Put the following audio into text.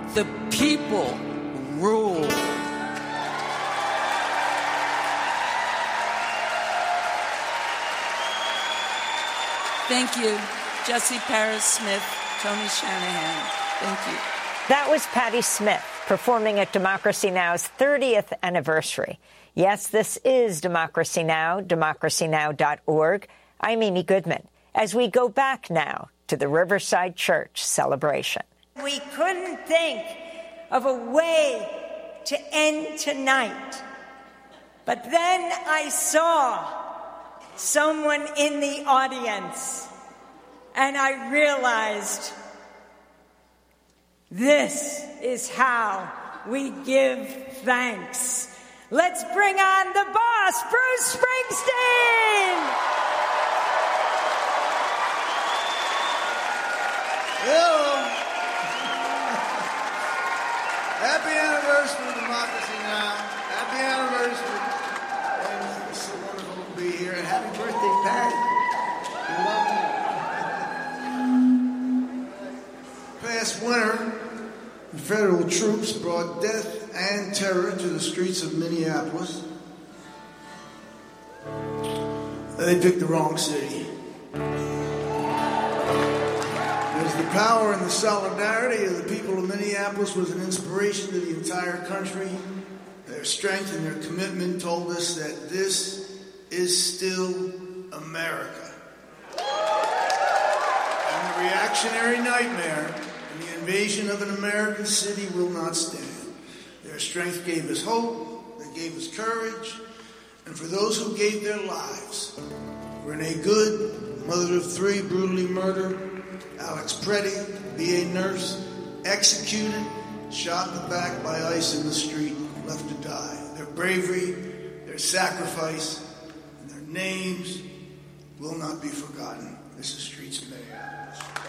The people rule. Thank you, Jesse Paris Smith, Tony Shanahan. Thank you. That was Patti Smith performing at Democracy Now!'s 30th anniversary. Yes, this is Democracy Now!, democracynow.org. I'm Amy Goodman, as we go back now to the Riverside Church celebration. We couldn't think of a way to end tonight. But then I saw someone in the audience, and I realized this is how we give thanks. Let's bring on the boss, Bruce Springsteen! Hello. Happy anniversary, Democracy Now! Happy anniversary. And it's so wonderful to be here. And happy birthday, Patty. We love you. Past winter, the federal troops brought death and terror to the streets of Minneapolis. They picked the wrong city. The power and the solidarity of the people of Minneapolis was an inspiration to the entire country. Their strength and their commitment told us that this is still America. And the reactionary nightmare and the invasion of an American city will not stand. Their strength gave us hope, they gave us courage, and for those who gave their lives, Renee Good, mother of 3, brutally murdered, Alex Preddy, BA nurse, executed, shot in the back by ICE in the street, left to die. Their bravery, their sacrifice, and their names will not be forgotten. This is Streets of Minneapolis.